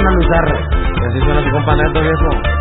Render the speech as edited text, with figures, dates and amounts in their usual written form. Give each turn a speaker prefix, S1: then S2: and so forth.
S1: Luzarre. Y así suena tu compa Neto, viejo.